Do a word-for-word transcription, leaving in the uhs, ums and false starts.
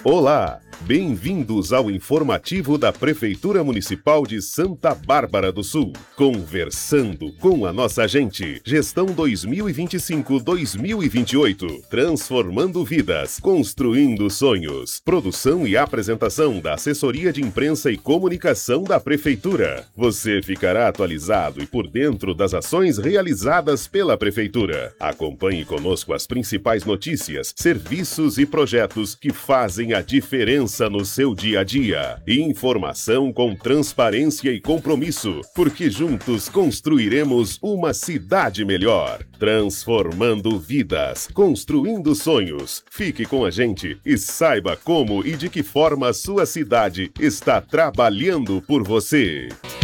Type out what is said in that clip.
Olá, bem-vindos ao informativo da Prefeitura Municipal de Santa Bárbara do Sul. Conversando com a nossa gente. Gestão dois mil e vinte e cinco a dois mil e vinte e oito. Transformando vidas, construindo sonhos. Produção e apresentação da Assessoria de Imprensa e Comunicação da Prefeitura. Você ficará atualizado e por dentro das ações realizadas pela Prefeitura. Acompanhe conosco as principais notícias, serviços e projetos que fazem a diferença no seu dia a dia. Informação com transparência e compromisso, porque juntos construiremos uma cidade melhor. Transformando vidas, construindo sonhos. Fique com a gente e saiba como e de que forma a sua cidade está trabalhando por você.